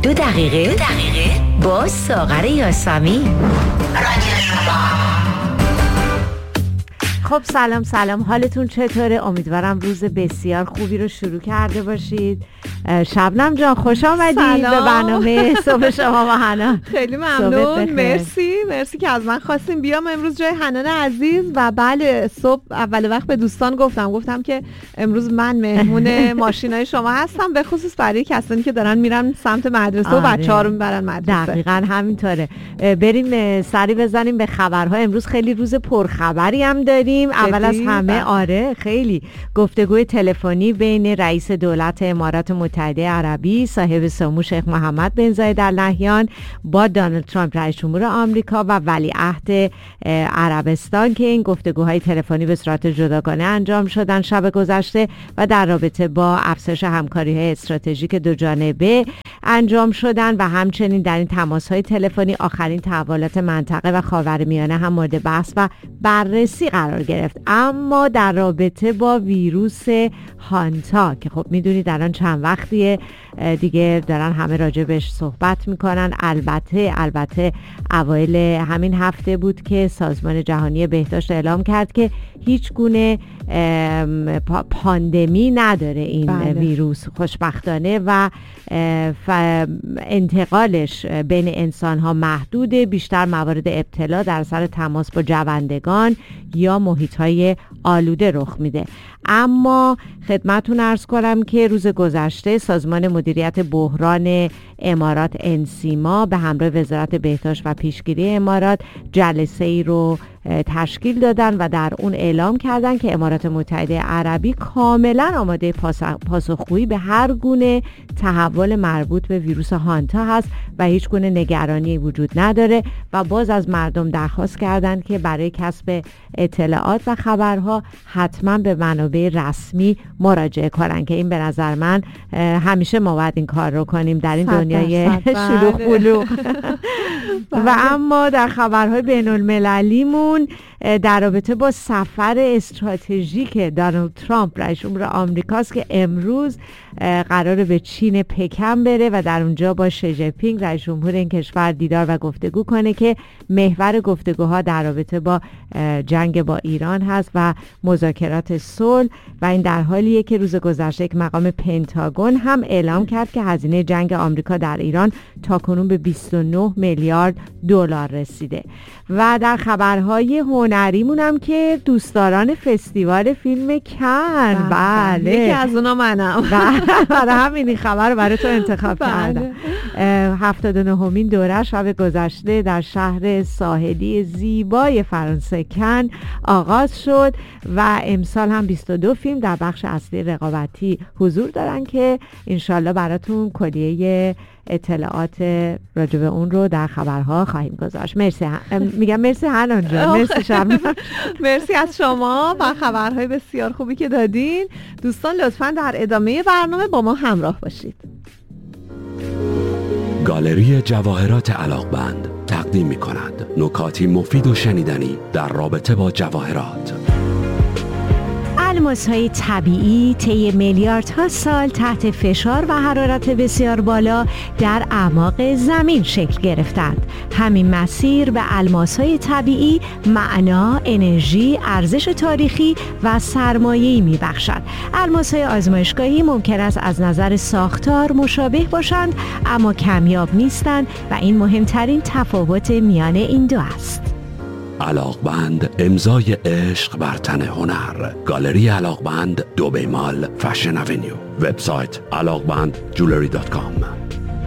دو دقیقه با ساغر یاسمی. خب سلام، حالتون چطوره؟ امیدوارم روز بسیار خوبی رو شروع کرده باشید. شبنم جان خوش آمدید به برنامه صبح شما با حنان. خیلی ممنون، مرسی که از من خواستیم بیام امروز جای حنان عزیز. و بله، صبح اول وقت به دوستان گفتم که امروز من مهمون ماشینای شما هستم، به خصوص برای کسانی که دارن میرن سمت مدرسه و بچه‌ها رو میبرن مدرسه. دقیقاً همینطوره. بریم سری بزنیم به خبرها. امروز خیلی روز پرخبری هم داریم. اول از همه خیلی گفتگوی تلفنی بین رئیس دولت امارات متحده عربی صاحب سمو شیخ محمد بن زاید ال نهیان با دونالد ترامپ رئیس جمهور آمریکا و ولیعهد عربستان که این گفتگوهای تلفنی به صورت جداگانه انجام شدن شب گذشته و در رابطه با افزایش همکاری‌های استراتژیک دو جانبه انجام شدن و همچنین در این تماس‌های تلفنی آخرین تحولات منطقه و خاورمیانه هم مورد بحث و بررسی قرار گرفت. اما در رابطه با ویروس هانتا که خب میدونید الان چند وقتیه دیگه دارن همه راجع بهش صحبت میکنن. البته اوایل همین هفته بود که سازمان جهانی بهداشت اعلام کرد که هیچ گونه پاندمی نداره این ویروس خوشبختانه و انتقالش بین انسان ها محدوده. بیشتر موارد ابتلا در اثر تماس با جوندگان یا محیط های آلوده رخ میده. اما خدمتتون عرض کنم که روز گذشته سازمان مدیریت بحران امارات انسیما به همراه وزارت بهداشت و پیشگیری امارات جلسه ای رو تشکیل دادن و در اون اعلام کردن که امارات متحده عربی کاملا آماده پاسخگویی به هر گونه تحول مربوط به ویروس هانتا هست و هیچ گونه نگرانی وجود نداره و باز از مردم درخواست کردن که برای کسب اطلاعات و خبرها حتما به منابع رسمی مراجعه کنن که این به نظر من همیشه ما باید این کار رو کنیم در این دنیای شلوغ بلوغ. و اما در خبرهای بین المللیمون در رابطه با سفر استراتژیک دونالد ترامپ رئیس جمهور آمریکاست که امروز قراره به چین پکن بره و در اونجا با شی جین پینگ رئیس جمهور این کشور دیدار و گفتگو کنه که محور گفتگوها در رابطه با جنگ با ایران هست و مذاکرات صلح. و این در حالیه که روز گذشته یک مقام پنتاگون هم اعلام کرد که هزینه جنگ آمریکا در ایران تاکنون به 29 میلیارد دلار رسیده. و در خبرهای هنریمون هم که دوستداران فستیوال فیلم کن، بله یکی از اونا منم، برای همین این خبر رو برای تو انتخاب کردم. 79مین دوره شب گذشته در شهر ساحلی زیبای فرانسه کن آغاز شد و امسال هم 22 فیلم در بخش اصلی رقابتی حضور دارن که انشالله براتون کلیه اطلاعات راجع به اون رو در خبرها خواهیم گذاشت. مرسی مرسی حنان جان، مرسی شبنم. مرسی از شما و خبرهای بسیار خوبی که دادین. دوستان لطفاً در ادامه برنامه با ما همراه باشید. گالری جواهرات علاقمند تقدیم می‌کند نکاتی مفید و شنیدنی در رابطه با جواهرات. الماس‌های طبیعی طی میلیاردها سال تحت فشار و حرارت بسیار بالا در اعماق زمین شکل گرفتند. همین مسیر به الماس‌های طبیعی معنا، انرژی، ارزش تاریخی و سرمایه‌ای می‌بخشد. الماس‌های آزمایشگاهی ممکن است از نظر ساختار مشابه باشند اما کمیاب نیستند و این مهمترین تفاوت میان این دو است. علاقمند، امضای عشق بر تن هنر. گالری علاقمند، دبی مال، فشن اونیو. وبسایت علاقمندجولری.com.